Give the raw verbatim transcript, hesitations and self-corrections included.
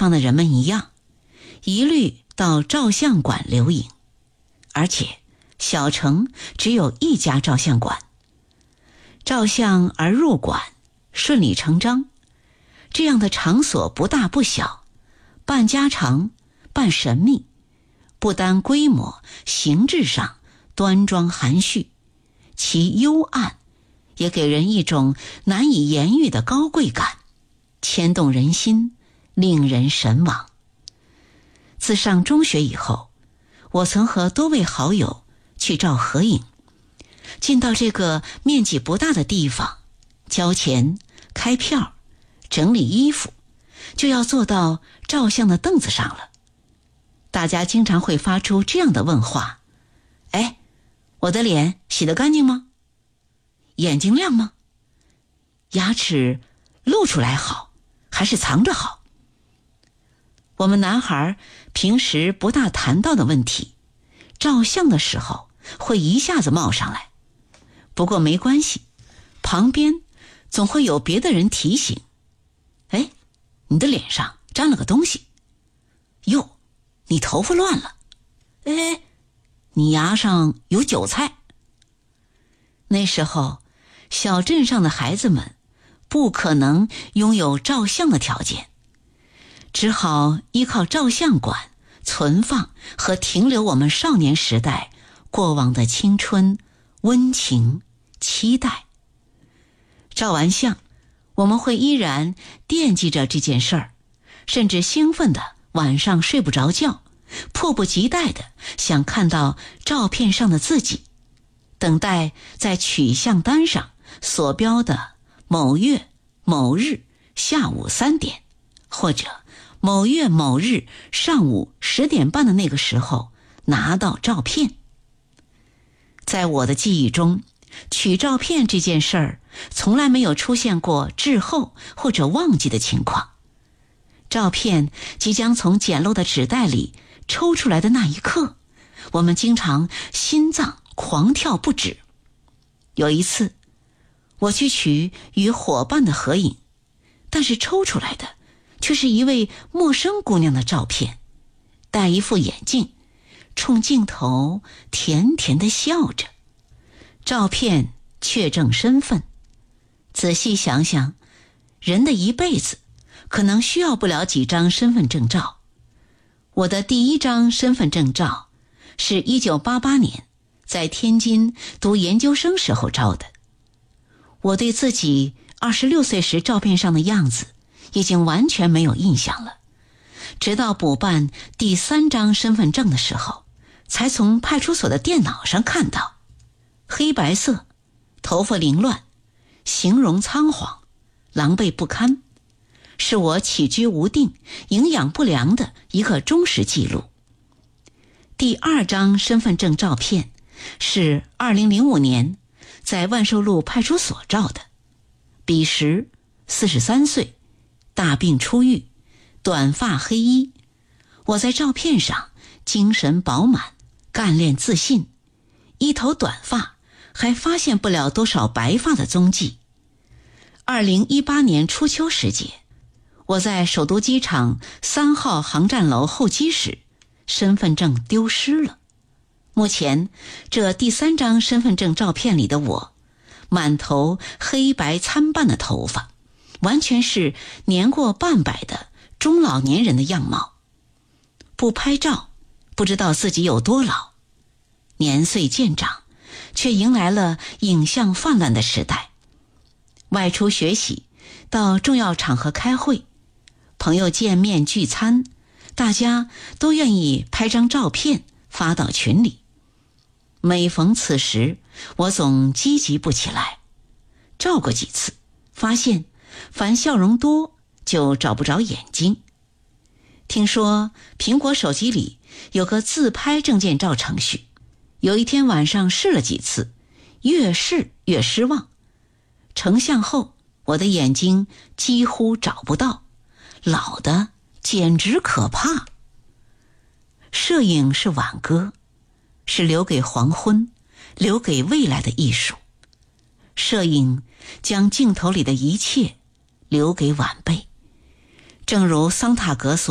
方的人们一样，一律到照相馆留影，而且小城只有一家照相馆。照相而入馆，顺理成章。这样的场所不大不小，半家常，半神秘，不单规模、形制上端庄含蓄，其幽暗也给人一种难以言喻的高贵感，牵动人心，令人神往。自上中学以后，我曾和多位好友去照合影，进到这个面积不大的地方，交钱、开票、整理衣服，就要坐到照相的凳子上了。大家经常会发出这样的问话：哎，我的脸洗得干净吗？眼睛亮吗？牙齿露出来好，还是藏着好？我们男孩平时不大谈到的问题，照相的时候会一下子冒上来。不过没关系，旁边总会有别的人提醒：哎，你的脸上沾了个东西。哟，你头发乱了。哎，你牙上有韭菜。那时候小镇上的孩子们不可能拥有照相的条件，只好依靠照相馆存放和停留我们少年时代过往的青春、温情、期待。照完相，我们会依然惦记着这件事儿，甚至兴奋的晚上睡不着觉，迫不及待的想看到照片上的自己，等待在取相单上所标的某月某日下午三点，或者某月某日上午十点半的那个时候拿到照片。在我的记忆中，取照片这件事儿从来没有出现过滞后或者忘记的情况。照片即将从简陋的纸袋里抽出来的那一刻，我们经常心脏狂跳不止。有一次，我去取与伙伴的合影，但是抽出来的却是一位陌生姑娘的照片，戴一副眼镜，冲镜头甜甜地笑着。照片确证身份。仔细想想，人的一辈子可能需要不了几张身份证照。我的第一张身份证照是一九八八年在天津读研究生时候照的。我对自己二十六岁时照片上的样子已经完全没有印象了，直到补办第三张身份证的时候，才从派出所的电脑上看到，黑白色，头发凌乱，形容仓皇，狼狈不堪，是我起居无定、营养不良的一个忠实记录。第二张身份证照片是二零零五年在万寿路派出所照的，彼时四十三岁，大病初愈，短发黑衣。我在照片上精神饱满，干练自信，一头短发还发现不了多少白发的踪迹。二零一八年初秋时节，我在首都机场三号航站楼候机时，身份证丢失了。目前这第三张身份证照片里的我，满头黑白参半的头发，完全是年过半百的中老年人的样貌。不拍照，不知道自己有多老。年岁渐长，却迎来了影像泛滥的时代。外出学习，到重要场合开会，朋友见面聚餐，大家都愿意拍张照片发到群里。每逢此时，我总积极不起来。照过几次，发现凡笑容多就找不着眼睛。听说苹果手机里有个自拍证件照程序，有一天晚上试了几次，越试越失望。成像后，我的眼睛几乎找不到，老的简直可怕。摄影是挽歌，是留给黄昏、留给未来的艺术。摄影将镜头里的一切留给晚辈，正如桑塔格所